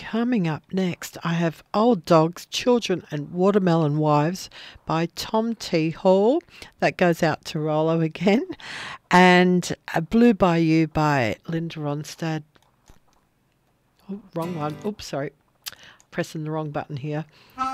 coming up next, I have Old Dogs, Children and Watermelon Wives by Tom T. Hall. That goes out to Rollo again. And Blue Bayou by Linda Ronstadt. Oh, wrong one. Oops, sorry. Pressing the wrong button here.